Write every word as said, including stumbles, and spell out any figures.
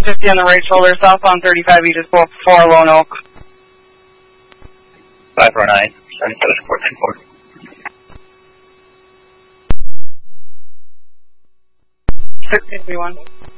fifty on the right shoulder, southbound thirty-five, you just go up four Lone Oak. five four nine, seven seven four nine four. six three one.